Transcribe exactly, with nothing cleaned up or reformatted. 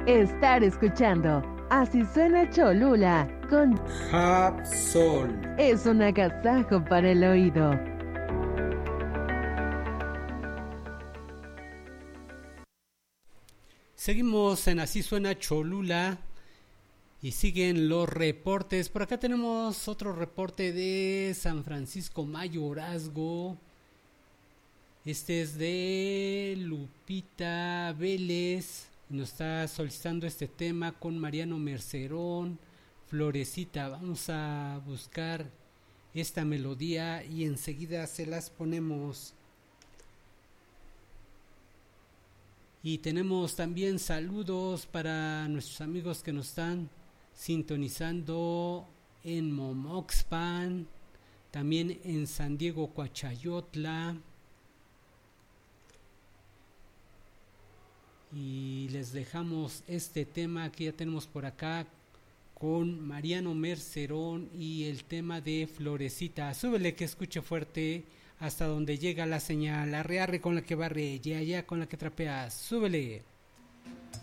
Estar escuchando Así Suena Cholula con Hapsol. Es un agasajo para el oído. Seguimos en Así Suena Cholula y siguen los reportes. Por acá tenemos otro reporte de San Francisco Mayorazgo. Este es de Lupita Vélez. Nos está solicitando este tema con Mariano Mercerón, Florecita. Vamos a buscar esta melodía y enseguida se las ponemos. Y tenemos también saludos para nuestros amigos que nos están sintonizando en Momoxpan, también en San Diego Coachayotla. Y les dejamos este tema que ya tenemos por acá con Mariano Mercerón y el tema de Florecita. Súbele que escuche fuerte hasta donde llega la señal. Arre arre con la que barre, ya ya con la que trapea. Súbele.